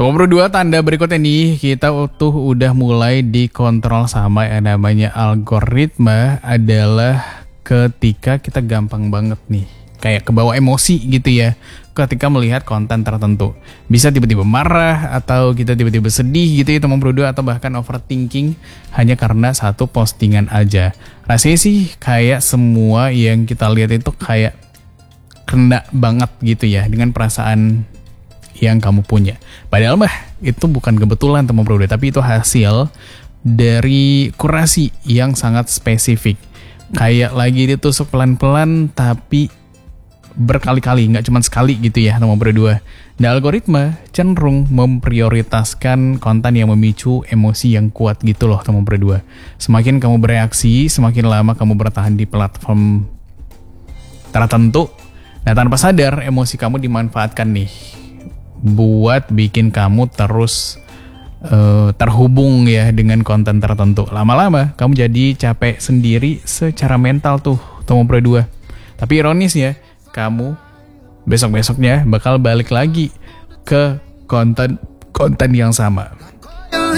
Nomor 2, tanda berikutnya nih, kita tuh udah mulai dikontrol sama yang namanya algoritma adalah ketika kita gampang banget nih, kayak kebawa emosi gitu ya, ketika melihat konten tertentu. Bisa tiba-tiba marah, atau kita tiba-tiba sedih gitu ya nomor 2, atau bahkan overthinking hanya karena satu postingan aja. Rasanya sih kayak semua yang kita lihat itu kayak kena banget gitu ya dengan perasaan yang kamu punya. Padahal mah itu bukan kebetulan teman bro, tapi itu hasil dari kurasi yang sangat spesifik. Kayak lagi ditusuk pelan-pelan tapi berkali-kali, nggak cuma sekali gitu ya teman berdua. Dan algoritma cenderung memprioritaskan konten yang memicu emosi yang kuat gitu loh teman berdua. Semakin kamu bereaksi, semakin lama kamu bertahan di platform tertentu. Nah, tanpa sadar emosi kamu dimanfaatkan nih buat bikin kamu terus terhubung ya dengan konten tertentu. Lama-lama kamu jadi capek sendiri secara mental tuh teman berdua. Tapi ironis ya, kamu besok-besoknya bakal balik lagi ke konten yang sama.